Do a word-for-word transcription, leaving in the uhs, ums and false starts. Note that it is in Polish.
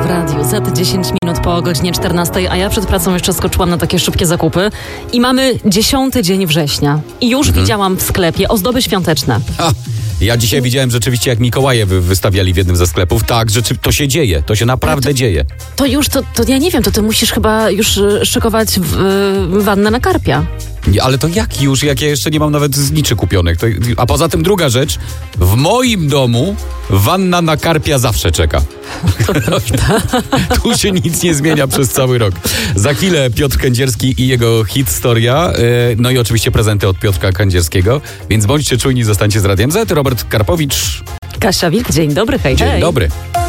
radiu. Za te dziesięć minut po godzinie czternastej, a ja przed pracą jeszcze skoczyłam na takie szybkie zakupy i mamy dziesiąty dzień września. I już mhm. widziałam w sklepie ozdoby świąteczne. Ha. Ja dzisiaj widziałem rzeczywiście, jak Mikołaje wy wystawiali w jednym ze sklepów. Tak, rzeczy, to się dzieje, to się naprawdę to, dzieje. To już, to, to ja nie wiem, to ty musisz chyba już szykować w, y, wannę na karpia. Nie, ale to jak już, jak ja jeszcze nie mam nawet zniczy kupionych. To, a poza tym druga rzecz, w moim domu wanna na karpia zawsze czeka. To prawda. Tu się nic nie zmienia przez cały rok. Za chwilę Piotr Kędzierski i jego Historia. No i oczywiście prezenty od Piotrka Kędzierskiego. Więc bądźcie czujni, zostańcie z Radiem Z. Robert Karpowicz. Kasia Wilk, dzień dobry, hej, Dzień hej. dobry.